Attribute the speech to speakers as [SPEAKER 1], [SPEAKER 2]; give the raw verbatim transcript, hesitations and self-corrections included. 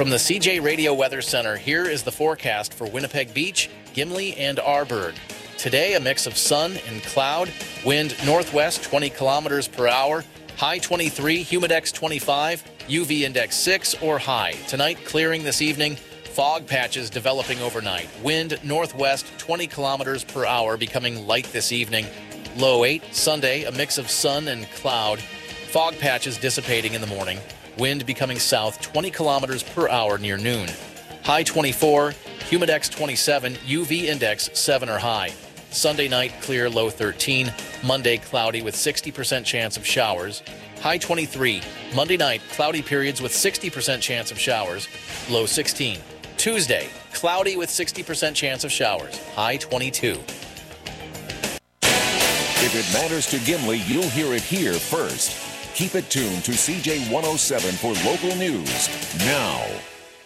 [SPEAKER 1] From the C J Radio Weather Center, here is the forecast for Winnipeg Beach, Gimli, and Arborg. Today, a mix of sun and cloud, wind northwest twenty kilometers per hour, high twenty-three, humidex twenty-five, U V index six or high. Tonight, clearing this evening, fog patches developing overnight. Wind northwest twenty kilometers per hour, becoming light this evening. Low eight. Sunday, a mix of sun and cloud, fog patches dissipating in the morning. Wind becoming south twenty kilometers per hour near noon. High twenty-four, humidex twenty-seven, U V index seven or high. Sunday night, clear, low thirteen. Monday, cloudy with sixty percent chance of showers. High twenty-three. Monday night, cloudy periods with sixty percent chance of showers. Low sixteen. Tuesday, cloudy with sixty percent chance of showers. High twenty-two.
[SPEAKER 2] If it matters to Gimli, you'll hear it here first. Keep it tuned to C J one oh seven for local news now.